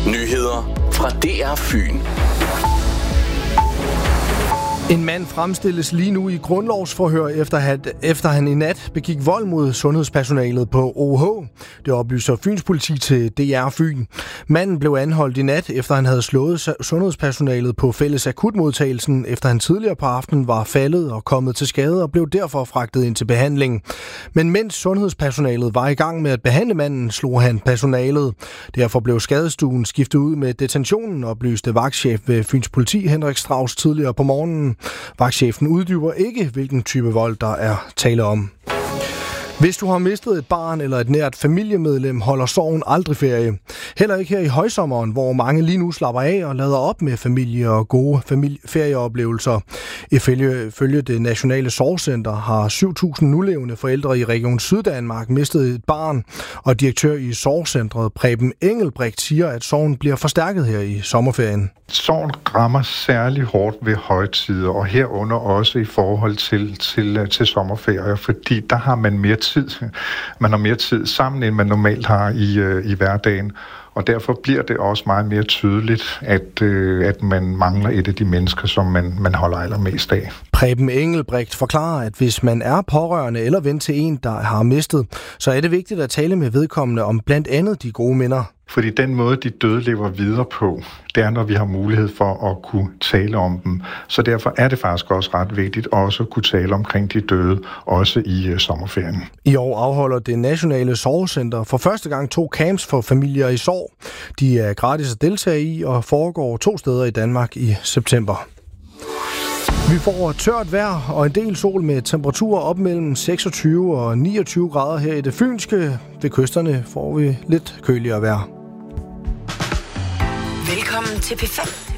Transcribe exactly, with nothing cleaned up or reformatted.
Nyheder fra D R Fyn. En mand fremstilles lige nu i grundlovsforhør, efter, at, efter han i nat begik vold mod sundhedspersonalet på O H. Det oplyser Fyns politi til D R Fyn. Manden blev anholdt i nat, efter han havde slået sundhedspersonalet på fælles akutmodtagelsen, efter han tidligere på aftenen var faldet og kommet til skade og blev derfor fragtet ind til behandling. Men mens sundhedspersonalet var i gang med at behandle manden, slog han personalet. Derfor blev skadestuen skiftet ud med detentionen, oplyste vagtchef ved Fyns politi Henrik Strauss tidligere på morgenen. Vagtchefen uddyber ikke, hvilken type vold der er tale om. Hvis du har mistet et barn eller et nært familiemedlem, holder sorgen aldrig ferie. Heller ikke her i højsommeren, hvor mange lige nu slapper af og lader op med familie og gode familie- ferieoplevelser. Ifølge, ifølge det Nationale Sorgcenter har syv tusind nulevende forældre i Region Syddanmark mistet et barn, og direktør i Sorgcentret Preben Engelbrecht siger, at sorgen bliver forstærket her i sommerferien. Sorgen rammer særlig hårdt ved højtider, og herunder også i forhold til, til, til sommerferier, fordi der har man mere tid. Man har mere tid sammen, end man normalt har i, i hverdagen, og derfor bliver det også meget mere tydeligt, at, at man mangler et af de mennesker, som man, man holder allermest af. Preben Engelbrecht forklarer, at hvis man er pårørende eller ven til en, der har mistet, så er det vigtigt at tale med vedkommende om blandt andet de gode minder. Fordi den måde, de døde lever videre på, det er, når vi har mulighed for at kunne tale om dem. Så derfor er det faktisk også ret vigtigt også at kunne tale omkring de døde, også i uh, sommerferien. I år afholder det Nationale Sorgcenter for første gang to camps for familier i sorg. De er gratis at deltage i og foregår to steder i Danmark i september. Vi får tørt vejr og en del sol med temperaturer op mellem seksogtyve og niogtyve grader her i det fynske. Ved kysterne får vi lidt køligere vejr. Velkommen til P fem.